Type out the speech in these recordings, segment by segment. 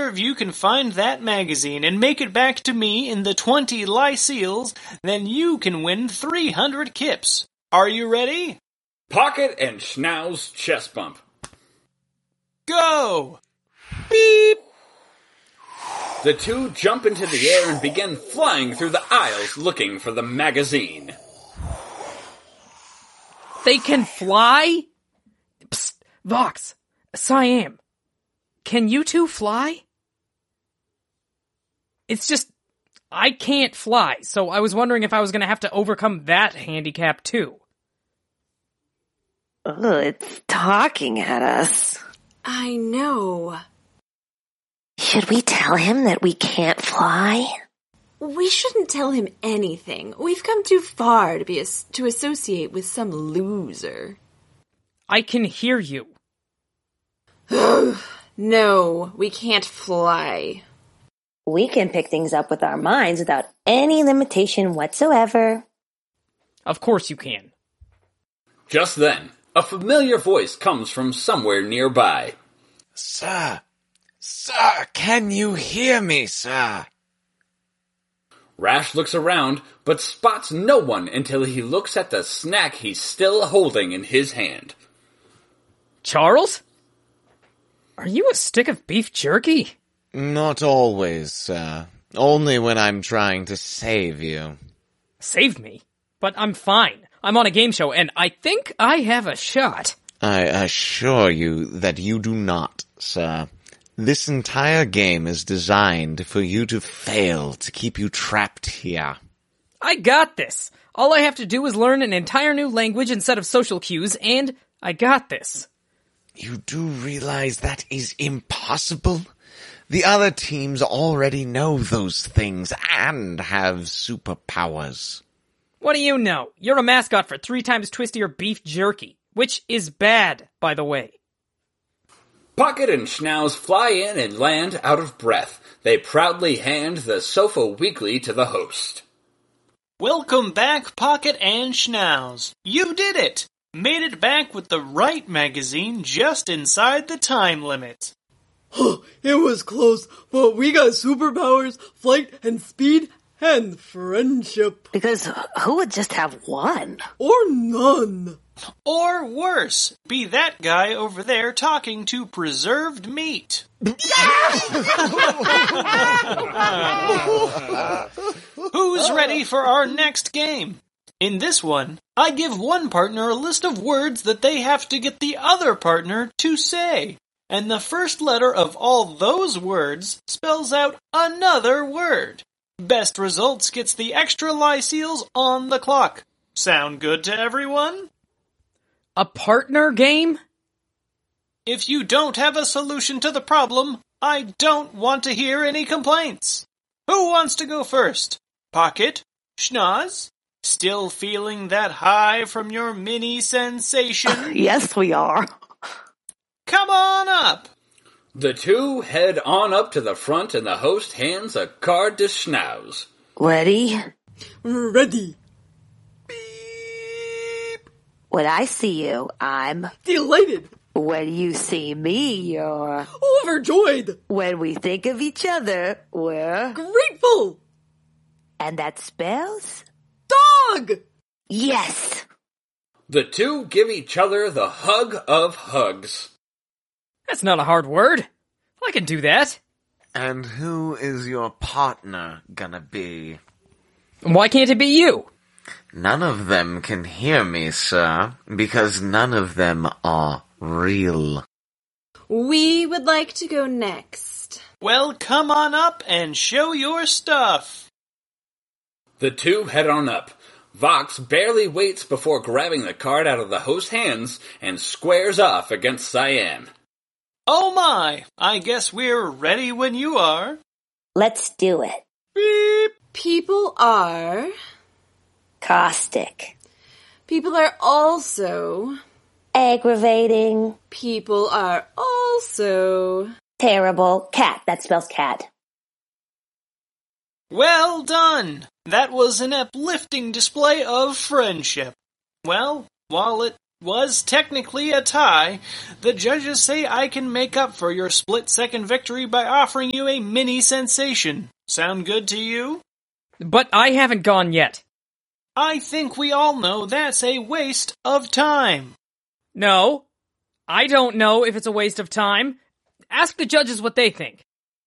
either of you can find that magazine and make it back to me in the 20 Lyseals, then you can win 300 kips. Are you ready? Pocket and Schnauz chest bump. Go! Beep! The two jump into the air and begin flying through the aisles looking for the magazine. They can fly? Psst, Vox, Siam, can you two fly? It's just, I can't fly, so I was wondering if I was going to have to overcome that handicap too. Ugh, it's talking at us. I know. Should we tell him that we can't fly? We shouldn't tell him anything. We've come too far to associate with some loser. I can hear you. No, we can't fly. We can pick things up with our minds without any limitation whatsoever. Of course you can. Just then, a familiar voice comes from somewhere nearby. Sir, can you hear me, sir? Rash looks around, but spots no one until he looks at the snack he's still holding in his hand. Charles? Are you a stick of beef jerky? Not always, sir. Only when I'm trying to save you. Save me? But I'm fine. I'm on a game show, and I think I have a shot. I assure you that you do not, sir. This entire game is designed for you to fail, to keep you trapped here. I got this. All I have to do is learn an entire new language and set of social cues, and I got this. You do realize that is impossible? The other teams already know those things and have superpowers. What do you know? You're a mascot for 3 times twistier beef jerky, which is bad, by the way. Pocket and Schnauz fly in and land out of breath. They proudly hand the Sofa Weekly to the host. Welcome back, Pocket and Schnauz. You did it! Made it back with the right magazine just inside the time limit. It was close, but we got superpowers, flight and speed, and friendship. Because who would just have one? Or none. Or worse, be that guy over there talking to preserved meat. Who's ready for our next game? In this one, I give one partner a list of words that they have to get the other partner to say. And the first letter of all those words spells out another word. Best results gets the extra Lyseals on the clock. Sound good to everyone? A partner game? If you don't have a solution to the problem, I don't want to hear any complaints. Who wants to go first? Pocket? Schnauz? Still feeling that high from your mini sensation? Yes, we are. Come on up! The two head on up to the front and the host hands a card to Schnauz. Ready? Ready. When I see you, I'm Delighted. When you see me, you're Overjoyed. When we think of each other, we're Grateful. And that spells Dog. yes. The two give each other the hug of hugs. That's not a hard word. I can do that. And who is your partner gonna be? Why can't it be you? None of them can hear me, sir, because none of them are real. We would like to go next. Well, come on up and show your stuff. The two head on up. Vox barely waits before grabbing the card out of the host's hands and squares off against Cyan. Oh my, I guess we're ready when you are. Let's do it. Beep. People are... Caustic. People are also... Aggravating. People are also... Terrible. Cat. That spells cat. Well done. That was an uplifting display of friendship. Well, while it was technically a tie, the judges say I can make up for your split-second victory by offering you a mini sensation. Sound good to you? But I haven't gone yet. I think we all know that's a waste of time. No, I don't know if it's a waste of time. Ask the judges what they think.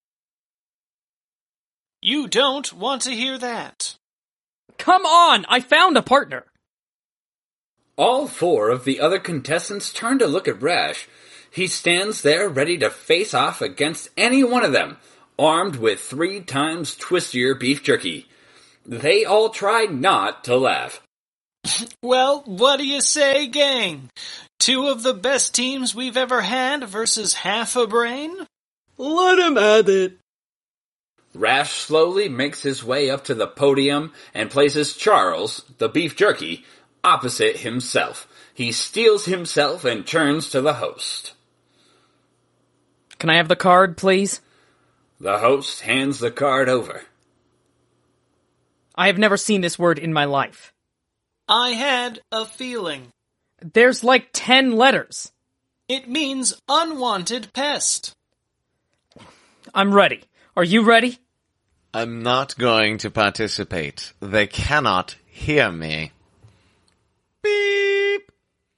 You don't want to hear that. Come on, I found a partner. All 4 of the other contestants turn to look at Rash. He stands there ready to face off against any one of them, armed with 3 times twistier beef jerky. They all try not to laugh. Well, what do you say, gang? 2 of the best teams we've ever had versus half a brain? Let him at it. Rash slowly makes his way up to the podium and places Charles, the beef jerky, opposite himself. He steels himself and turns to the host. Can I have the card, please? The host hands the card over. I have never seen this word in my life. I had a feeling. There's like 10 letters. It means unwanted pest. I'm ready. Are you ready? I'm not going to participate. They cannot hear me. Beep!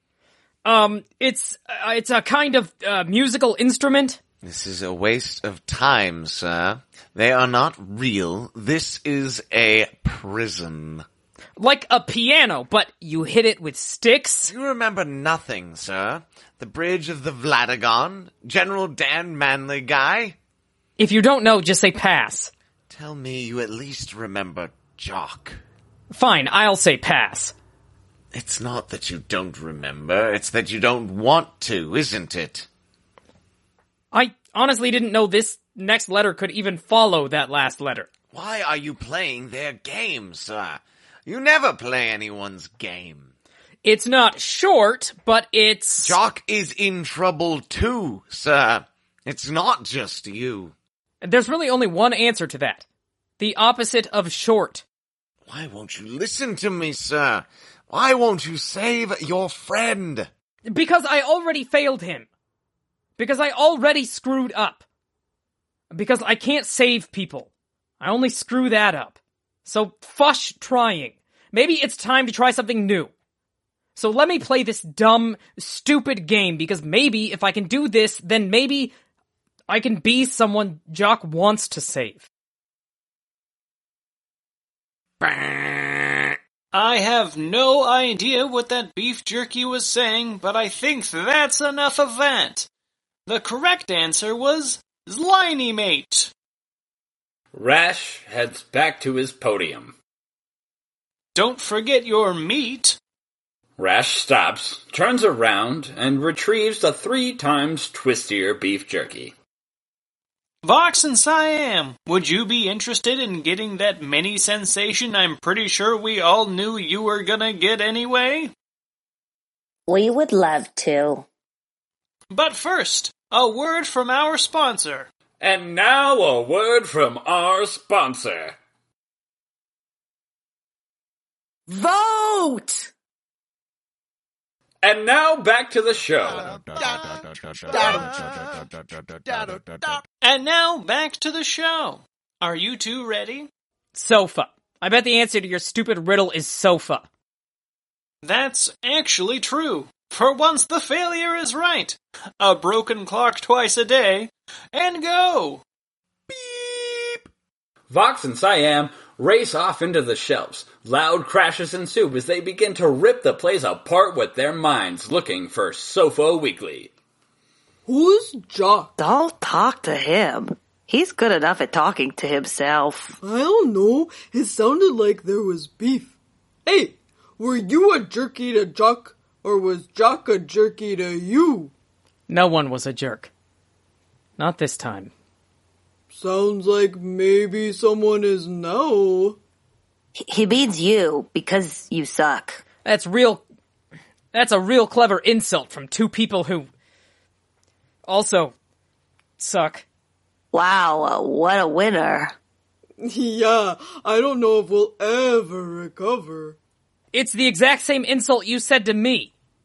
It's a kind of musical instrument. This is a waste of time, sir. They are not real. This is a prison. Like a piano, but you hit it with sticks? You remember nothing, sir. The Bridge of the Vladagon? General Dan Manley Guy? If you don't know, just say pass. Tell me you at least remember Jock. Fine, I'll say pass. It's not that you don't remember, it's that you don't want to, isn't it? I honestly didn't know this next letter could even follow that last letter. Why are you playing their game, sir? You never play anyone's game. It's not short, but it's... Jock is in trouble too, sir. It's not just you. There's really only one answer to that. The opposite of short. Why won't you listen to me, sir? Why won't you save your friend? Because I already failed him. Because I already screwed up. Because I can't save people. I only screw that up. So fush trying. Maybe it's time to try something new. So let me play this dumb, stupid game, because maybe if I can do this, then maybe I can be someone Jock wants to save. I have no idea what that beef jerky was saying, but I think that's enough of that. The correct answer was Zliney-mate. Rash heads back to his podium. Don't forget your meat. Rash stops, turns around, and retrieves the 3 times twistier beef jerky. Vox and Siam, would you be interested in getting that mini sensation I'm pretty sure we all knew you were gonna get anyway? We would love to. But first, a word from our sponsor. And now a word from our sponsor. Vote! And now back to the show. And now back to the show. Are you two ready? Sofa. I bet the answer to your stupid riddle is sofa. That's actually true. For once the failure is right. A broken clock twice a day. And go! Beep! Vox and Siam race off into the shelves. Loud crashes ensue as they begin to rip the place apart with their minds, looking for Sofa Weekly. Who's Jock? Don't talk to him. He's good enough at talking to himself. I don't know. It sounded like there was beef. Hey, were you a jerky to Jock, or was Jock a jerky to you? No one was a jerk. Not this time. Sounds like maybe someone is now. He means you, because you suck. That's a real clever insult from 2 people who also suck. Wow, what a winner. Yeah, I don't know if we'll ever recover. It's the exact same insult you said to me.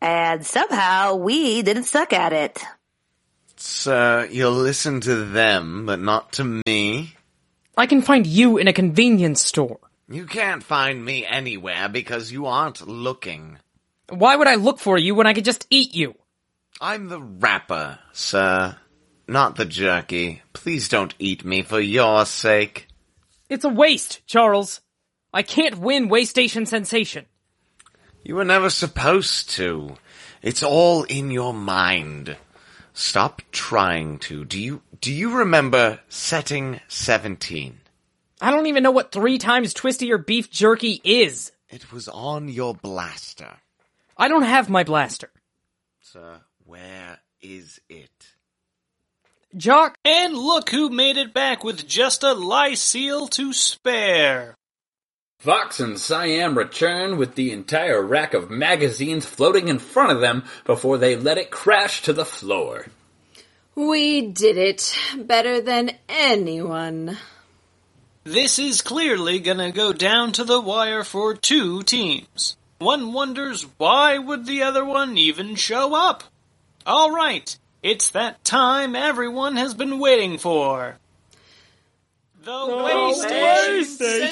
And somehow we didn't suck at it. Sir, you'll listen to them, but not to me. I can find you in a convenience store. You can't find me anywhere because you aren't looking. Why would I look for you when I could just eat you? I'm the rapper, sir, not the jerky. Please don't eat me for your sake. It's a waste, Charles. I can't win Waystation Sensation. You were never supposed to. It's all in your mind. Stop trying to. Do you remember setting 17? I don't even know what 3 times twistier beef jerky is. It was on your blaster. I don't have my blaster. Sir, where is it? Jock, And look who made it back with just a Lyseal to spare. Fox and Siam return with the entire rack of magazines floating in front of them before they let it crash to the floor. We did it better than anyone. This is clearly gonna go down to the wire for 2 teams. One wonders why would the other one even show up? Alright, it's that time everyone has been waiting for. The Waystation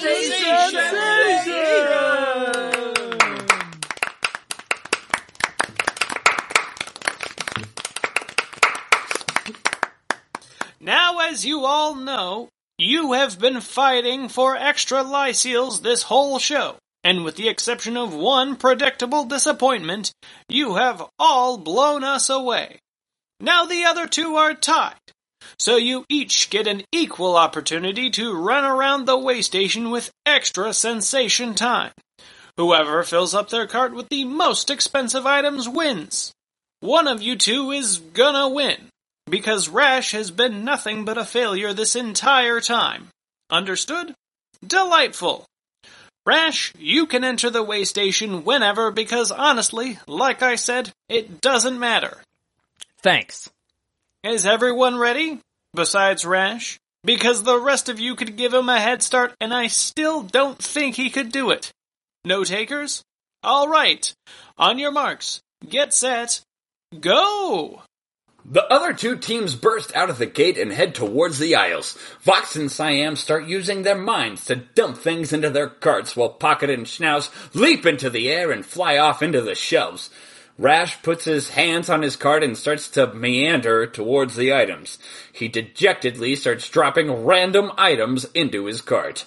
Sensation! Now, as you all know, you have been fighting for extra Lyseals this whole show, and with the exception of one predictable disappointment, you have all blown us away. Now the other 2 are tied, so you each get an equal opportunity to run around the Waystation with extra sensation time. Whoever fills up their cart with the most expensive items wins. One of you 2 is gonna win, because Rash has been nothing but a failure this entire time. Understood? Delightful. Rash, you can enter the Waystation whenever because honestly, like I said, it doesn't matter. thanks. Is everyone ready? Besides Rash? Because the rest of you could give him a head start and I still don't think he could do it. No takers? Alright. On your marks. Get set. Go! The other 2 teams burst out of the gate and head towards the aisles. Vox and Siam start using their minds to dump things into their carts while Pocket and Schnauz leap into the air and fly off into the shelves. Rash puts his hands on his cart and starts to meander towards the items. He dejectedly starts dropping random items into his cart.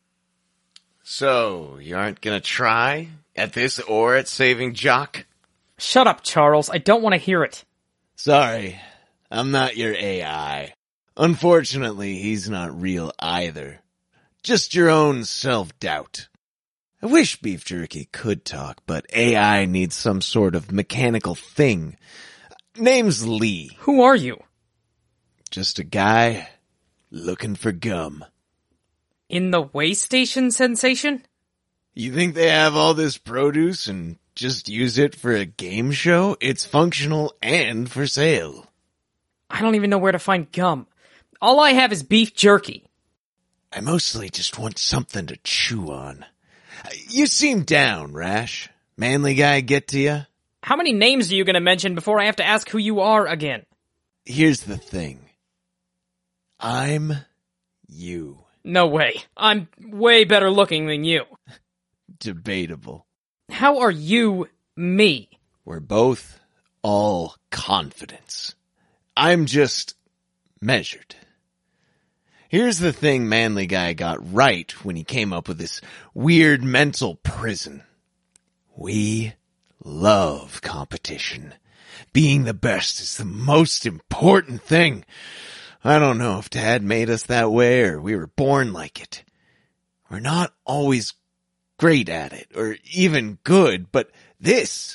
So, you aren't gonna try at this or at saving Jock? Shut up, Charles. I don't want to hear it. Sorry, I'm not your AI. Unfortunately, he's not real either. Just your own self-doubt. I wish Beef Jerky could talk, but AI needs some sort of mechanical thing. Name's Lee. Who are you? Just a guy looking for gum. In the Waystation Sensation? You think they have all this produce and just use it for a game show? It's functional and for sale. I don't even know where to find gum. All I have is beef jerky. I mostly just want something to chew on. You seem down, Rash. Manly guy get to you? How many names are you going to mention before I have to ask who you are again? Here's the thing. I'm you. No way. I'm way better looking than you. Debatable. How are you me? We're both all confidence. I'm just measured. Here's the thing Manly Guy got right when he came up with this weird mental prison. We love competition. Being the best is the most important thing. I don't know if Dad made us that way or we were born like it. We're not always great at it or even good, but this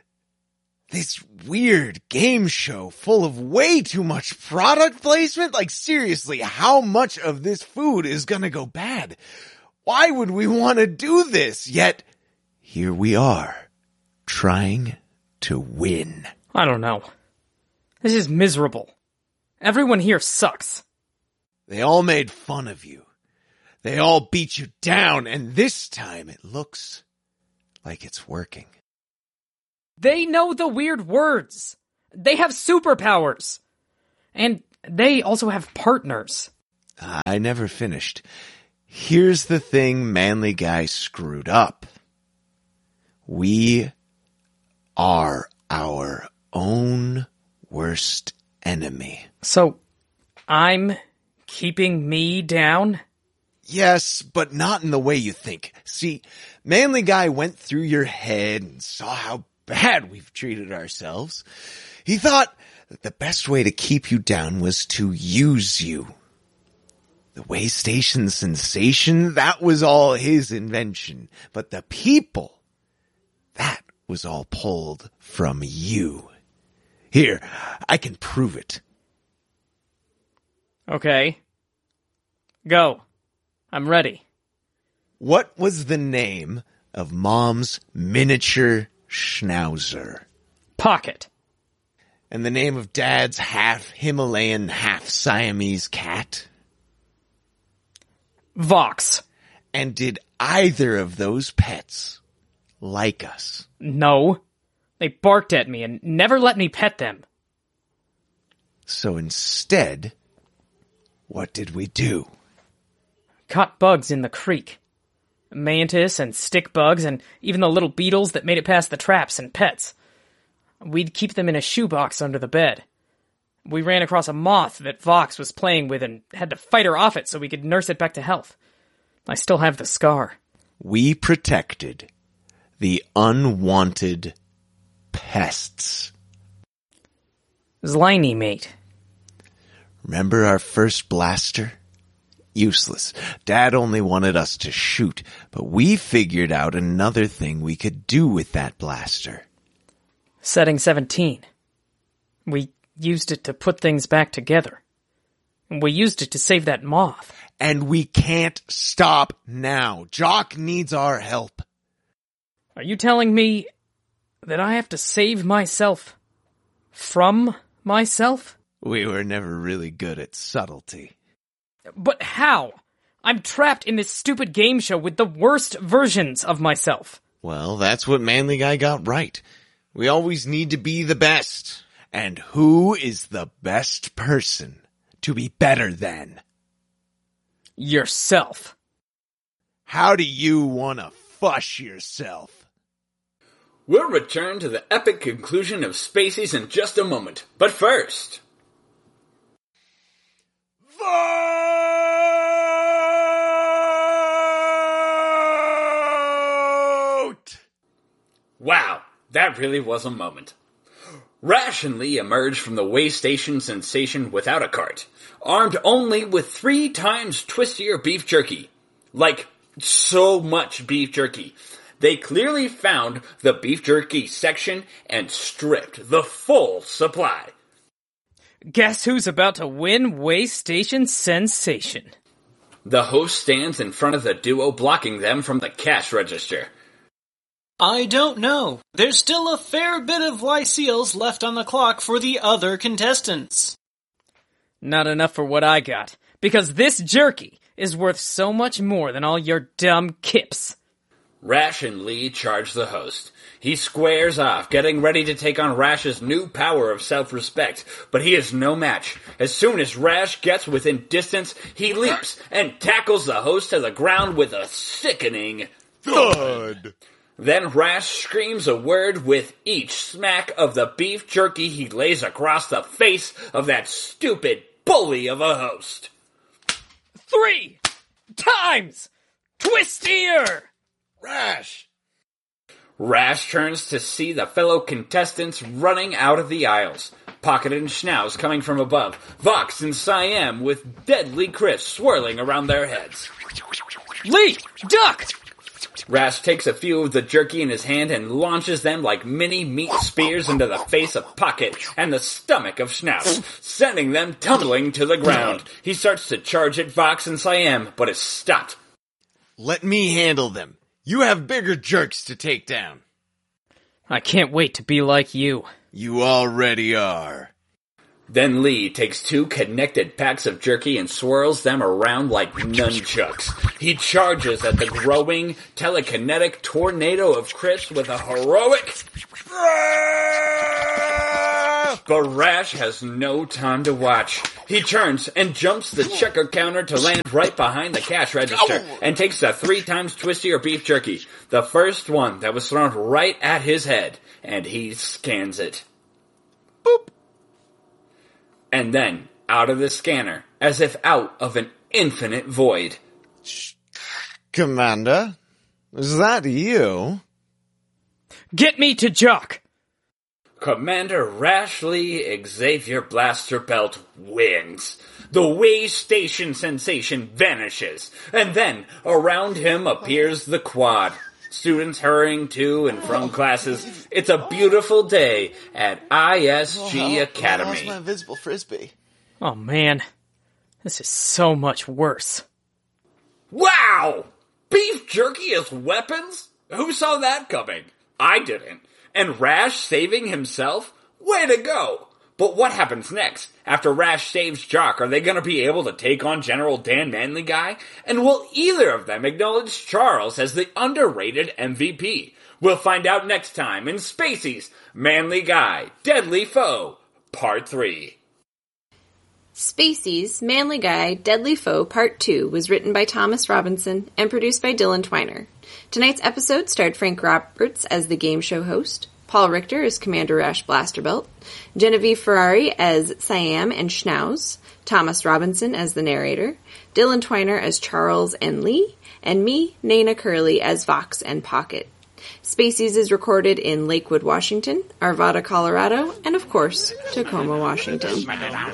weird game show full of way too much product placement? Like seriously, how much of this food is gonna go bad? Why would we want to do this? Yet, here we are, trying to win. I don't know. This is miserable. Everyone here sucks. They all made fun of you. They all beat you down, and this time it looks like it's working. They know the weird words. They have superpowers. And they also have partners. I never finished. Here's the thing Manly Guy screwed up. We are our own worst enemy. So, I'm keeping me down? Yes, but not in the way you think. See, Manly Guy went through your head and saw how bad we've treated ourselves. He thought that the best way to keep you down was to use you. The way station sensation, that was all his invention. But the people, that was all pulled from you. Here, I can prove it. Okay. Go. I'm ready. What was the name of Mom's miniature schnauzer? Pocket. And the name of Dad's half Himalayan, half Siamese cat? Vox. And did either of those pets like us? No. They barked at me and never let me pet them. So instead, what did we do? Caught bugs in the creek. Mantis and stick bugs and even the little beetles that made it past the traps and pets. We'd keep them in a shoebox under the bed. We ran across a moth that Vox was playing with and had to fight her off it so we could nurse it back to health. I still have the scar. We protected the unwanted pests. Zliny, mate. Remember our first blaster? Useless. Dad only wanted us to shoot, but we figured out another thing we could do with that blaster. Setting 17. We used it to put things back together. We used it to save that moth. And we can't stop now. Jock needs our help. Are you telling me that I have to save myself from myself? We were never really good at subtlety. But how? I'm trapped in this stupid game show with the worst versions of myself. Well, that's what Manly Guy got right. We always need to be the best. And who is the best person to be better than? Yourself. How do you want to fush yourself? We'll return to the epic conclusion of Spaceys in just a moment. But first... Vote! Wow, that really was a moment. Rash and Lee emerged from the way station sensation without a cart, armed only with 3 times twistier beef jerky. Like, so much beef jerky. They clearly found the beef jerky section and stripped the full supply. Guess who's about to win Way Station Sensation? The host stands in front of the duo, blocking them from the cash register. I don't know. There's still a fair bit of Lyseals left on the clock for the other contestants. Not enough for what I got, because this jerky is worth so much more than all your dumb kips. Rash and Lee charge the host. He squares off, getting ready to take on Rash's new power of self-respect, but he is no match. As soon as Rash gets within distance, he leaps and tackles the host to the ground with a sickening thud. Then Rash screams a word with each smack of the beef jerky he lays across the face of that stupid bully of a host. 3 times twistier! Rash! Rash turns to see the fellow contestants running out of the aisles. Pocket and Schnauz coming from above. Vox and Siam with deadly crisps swirling around their heads. Lee! Duck! Rash takes a few of the jerky in his hand and launches them like mini meat spears into the face of Pocket and the stomach of Schnauz, sending them tumbling to the ground. He starts to charge at Vox and Siam, but is stopped. Let me handle them. You have bigger jerks to take down. I can't wait to be like you. You already are. Then Lee takes 2 connected packs of jerky and swirls them around like nunchucks. He charges at the growing telekinetic tornado of crisps with a heroic... But Rash has no time to watch. He turns and jumps the checker counter to land right behind the cash register and takes the 3 times twistier beef jerky, the first one that was thrown right at his head, and he scans it. Boop. And then, out of the scanner, as if out of an infinite void. Commander, is that you? Get me to Jock! Commander Rashly Xavier Blaster Belt wins. The way station sensation vanishes, and then around him appears the quad. Students hurrying to and from classes. It's a beautiful day at ISG Academy. I lost my invisible frisbee. Oh man, this is so much worse. Wow! Beef jerky as weapons? Who saw that coming? I didn't. And Rash saving himself? Way to go! But what happens next? After Rash saves Jock, are they going to be able to take on General Dan Manly Guy? And will either of them acknowledge Charles as the underrated MVP? We'll find out next time in Spacey's Manly Guy, Deadly Foe, Part 3. Spacey's Manly Guy, Deadly Foe Part 2 was written by Thomas Robinson and produced by Dylan Twiner. Tonight's episode starred Frank Roberts as the game show host, Paul Richter as Commander Rash Blasterbelt, Genevieve Ferrari as Siam and Schnauz, Thomas Robinson as the narrator, Dylan Twiner as Charles and Lee, and me, Nana Curley, as Vox and Pocket. Spacey's is recorded in Lakewood, Washington, Arvada, Colorado, and of course, Tacoma, Washington.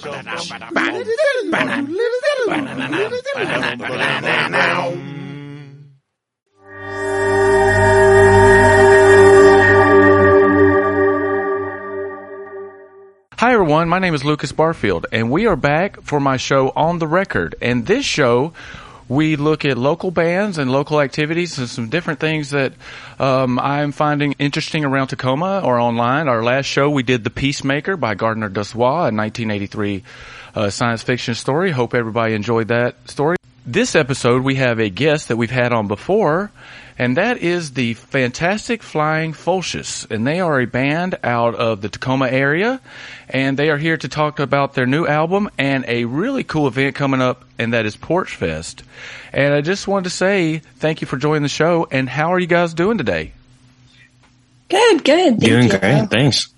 Hi everyone, my name is Lucas Barfield, and we are back for my show On the Record. And this show, we look at local bands and local activities and some different things that I'm finding interesting around Tacoma or online. Our last show, we did The Peacemaker by Gardner Dozois, a 1983 science fiction story. Hope everybody enjoyed that story. This episode, we have a guest that we've had on before, and that is the Fantastic Flying Fulcius. And they are a band out of the Tacoma area, and they are here to talk about their new album and a really cool event coming up, and that is Porch Fest. And I just wanted to say thank you for joining the show, and how are you guys doing today? Good. Doing great, thanks.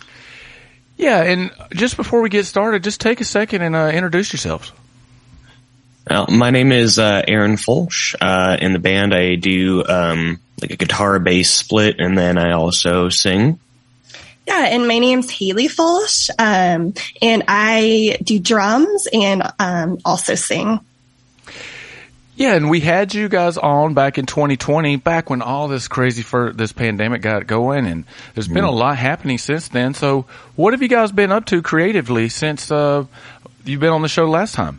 Yeah, and just before we get started, just take a second and introduce yourselves. Well, my name is Aaron Fulch. In the band, I do like a guitar-bass split, and then I also sing. Yeah, and my name's Haley Fulch, and I do drums and also sing. Yeah, and we had you guys on back in 2020, back when all this crazy this pandemic got going, and there's been a lot happening since then. So what have you guys been up to creatively since you've been on the show last time?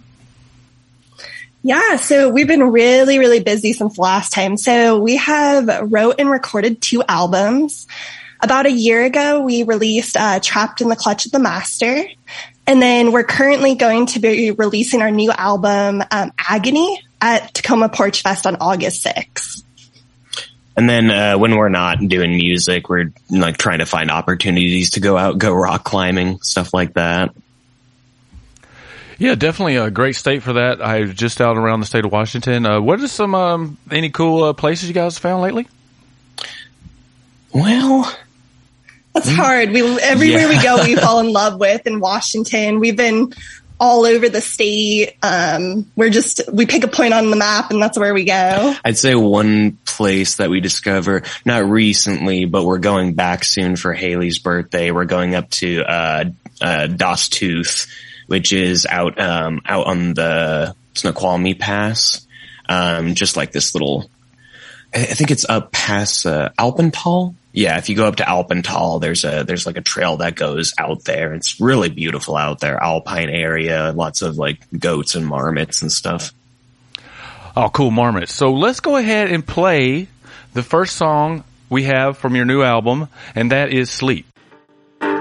Yeah, so we've been really, really busy since last time. So we have wrote and recorded 2 albums. About a year ago, we released Trapped in the Clutch of the Master. And then we're currently going to be releasing our new album, Agony, at Tacoma Porch Fest on August 6th. And then when we're not doing music, we're like trying to find opportunities to go rock climbing, stuff like that. Yeah, definitely a great state for that. I was just out around the state of Washington. What are some any cool places you guys found lately? Well, that's hard. Everywhere we go, we fall in love with. In Washington, we've been all over the state. We pick a point on the map, and that's where we go. I'd say one place that we discover, not recently, but we're going back soon for Haley's birthday. We're going up to Das Tooth, which is out on the Snoqualmie Pass. Just like this little, I think it's up past Alpental. Yeah, if you go up to Alpental, there's like a trail that goes out there. It's really beautiful out there, alpine area, lots of like goats and marmots and stuff. Oh, cool, marmots. So let's go ahead and play the first song we have from your new album, and that is Sleep.